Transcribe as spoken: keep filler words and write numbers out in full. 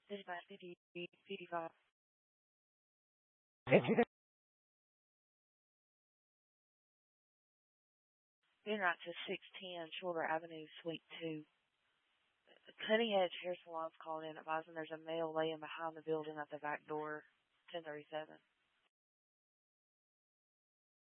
Dispatch fifty, fifty-five. Being right to six ten Shorter Avenue, Suite two. Cutting Edge Hair Salon's calling in advising there's a male laying behind the building at the back door, ten thirty-seven.